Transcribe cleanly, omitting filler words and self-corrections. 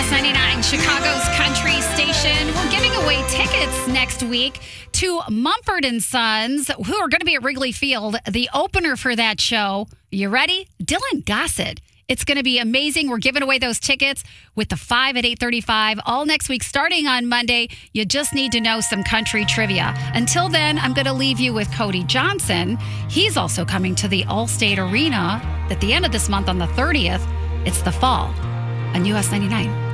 US 99, Chicago's country station. We're giving away tickets next week to Mumford & Sons, who are going to be at Wrigley Field. The opener for that show, you ready? Dylan Gossett. It's going to be amazing. We're giving away those tickets with the 5 at 8:35 all next week, starting on Monday. You just need to know some country trivia. Until then, I'm going to leave you with Cody Johnson. He's also coming to the Allstate Arena at the end of this month on the 30th. It's the fall on US 99.